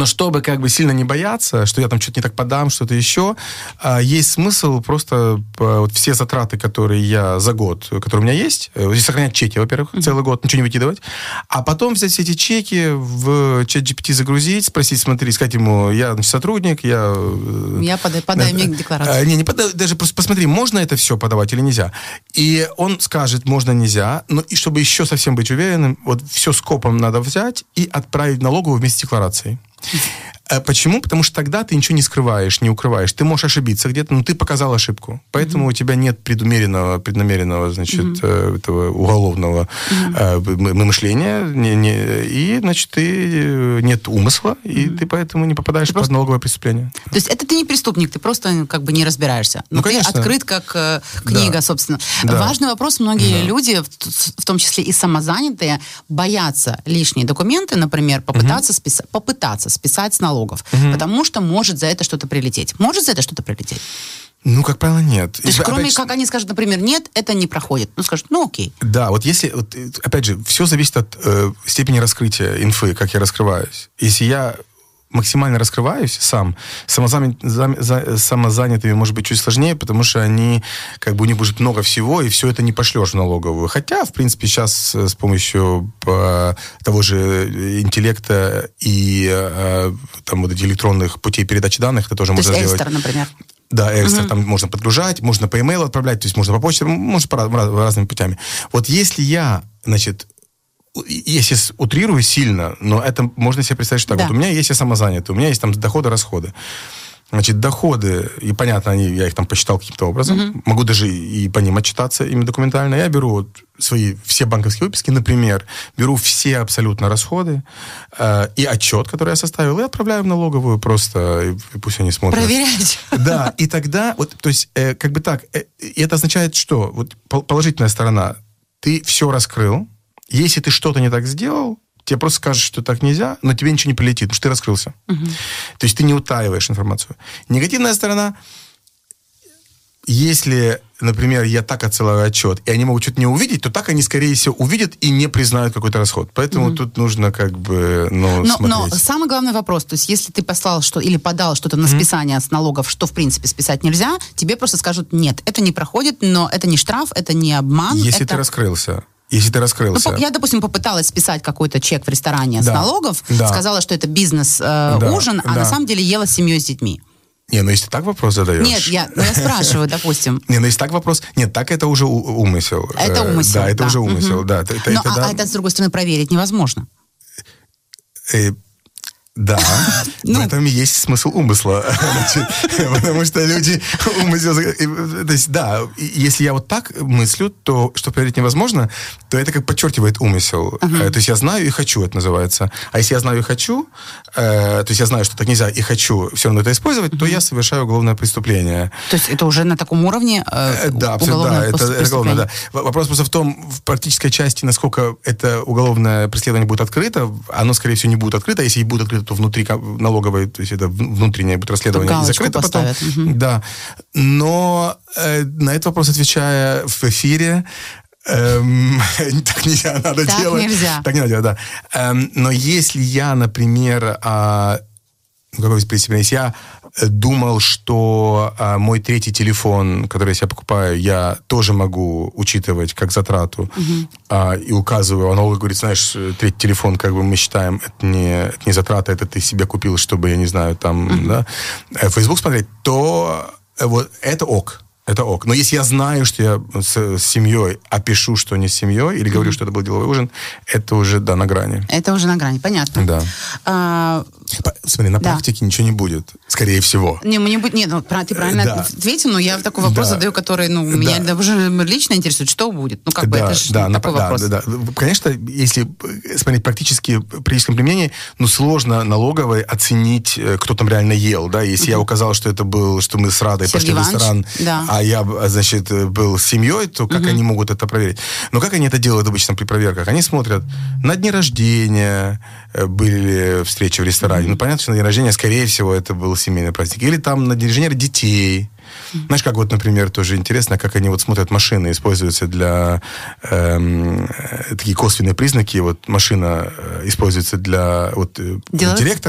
Но чтобы как бы сильно не бояться, что я там что-то не так подам, что-то еще, есть смысл просто вот все затраты, которые я за год, которые у меня есть, сохранять чеки, во-первых, целый год, ничего не выкидывать, а потом взять все эти чеки в ChatGPT загрузить, спросить, смотри, сказать ему, я, значит, сотрудник, я подай мне декларацию. Не подай, даже просто посмотри, можно это все подавать или нельзя. И он скажет, можно, нельзя, но и чтобы еще совсем быть уверенным, вот все скопом надо взять и отправить в налоговую вместе с декларацией. Почему? Потому что тогда ты ничего не скрываешь, не укрываешь. Ты можешь ошибиться где-то, но ты показал ошибку. Поэтому у тебя нет преднамеренного, значит, этого уголовного мышления, и, значит, нет умысла, и ты поэтому не попадаешь под налоговое преступление. То есть это ты не преступник, ты просто как бы не разбираешься. Но ты открыт как книга, собственно. Да. Важный вопрос. Многие люди, в том числе и самозанятые, боятся лишние документы, например, попытаться списать с налогов. Потому что может за это что-то прилететь. Может за это что-то прилететь? Ну, как правило, нет. То есть, кроме как они скажут, например, нет, это не проходит. Ну, скажут, ну, окей. Да, вот если, вот, опять же, все зависит от степени раскрытия инфы, как я раскрываюсь. Если я максимально раскрываюсь сам, самозанятыми может быть чуть сложнее, потому что они, как бы у них будет много всего, и все это не пошлешь в налоговую. Хотя, в принципе, сейчас с помощью того же интеллекта и там вот этих электронных путей передачи данных это тоже можно сделать. То есть Эльстер, например. Да, Эльстер там можно подгружать, можно по e-mail отправлять, то есть можно по почте, можно разными путями. Вот если я, значит, если утрирую сильно, но это можно себе представить, что так. Да. Вот у меня есть, я самозанятый, у меня есть там доходы, расходы. Значит, доходы, и понятно, я их там посчитал каким-то образом, могу даже и по ним отчитаться ими документально. Я беру вот свои все банковские выписки, например, беру все абсолютно расходы и отчет, который я составил, и отправляю в налоговую просто, и пусть они смотрят. Проверять. Да, и тогда, вот, то есть, как бы так, и это означает, что вот положительная сторона, ты все раскрыл. Если ты что-то не так сделал, тебе просто скажут, что так нельзя, но тебе ничего не полетит, потому что ты раскрылся. То есть ты не утаиваешь информацию. Негативная сторона, если, например, я так отсылаю отчет, и они могут что-то не увидеть, то так они, скорее всего, увидят и не признают какой-то расход. Поэтому тут нужно как бы, смотреть. Но самый главный вопрос, то есть если ты послал или подал что-то на списание с налогов, что, в принципе, списать нельзя, тебе просто скажут, нет, это не проходит, но это не штраф, это не обман. Если ты раскрылся. Если ты раскрылся. Ну, я, допустим, попыталась списать какой-то чек в ресторане с налогов, сказала, что это бизнес-ужин, а на самом деле ела с семьей, с детьми. Не, ну если так вопрос задаешь. Нет, я спрашиваю, допустим. Не, ну если так вопрос... Нет, так это уже умысел. Это умысел, да. Это уже умысел, да. А это, с другой стороны, проверить невозможно. Да, в этом и есть смысл умысла. Потому что люди умысел... То есть, да, если я вот так мыслю, то, что проверить невозможно, то это как подчеркивает умысел. То есть я знаю и хочу, это называется. А если я знаю и хочу, то есть я знаю, что так нельзя, и хочу все равно это использовать, то я совершаю уголовное преступление. То есть это уже на таком уровне уголовное преступление? Да. Вопрос просто в том, в практической части, насколько это уголовное преследование будет открыто, оно, скорее всего, не будет открыто. Если и будет открыто, то внутри налоговой, то есть это внутреннее будет расследование, и закрыто потом. Да. Но на этот вопрос, отвечая в эфире, так нельзя, надо делать. Так нельзя, да. Но если я, например, если я думал, что мой третий телефон, который я себе покупаю, я тоже могу учитывать как затрату, и указываю, а налог говорит, знаешь, третий телефон, как бы мы считаем, это не затрата, это ты себе купил, чтобы, я не знаю, там, да, Facebook смотреть, то вот это ок. Это ок. Но если я знаю, что я с семьей, а пишу, что не с семьей, или говорю, что это был деловой ужин, это уже, да, на грани. Это уже на грани, понятно. Да. Смотри, на практике ничего не будет, скорее всего. Ты правильно ответил, но я такой вопрос задаю, который, меня уже лично интересует, что будет. Ну, как бы, это же такой вопрос. Да. Конечно, если смотреть в практическом применении, сложно налоговой оценить, кто там реально ел, да, если я указал, что это был, что мы с Радой пошли в ресторан, а я, значит, был с семьей, то как они могут это проверить? Но как они это делают обычно при проверках? Они смотрят на дни рождения, были ли встречи в ресторане. Ну, понятно, что на день рождения, скорее всего, это был семейный праздник. Или там на день рождения детей. Знаешь, как вот, например, тоже интересно, как они вот смотрят машины, используются для такие косвенные признаки. Вот машина используется для директора,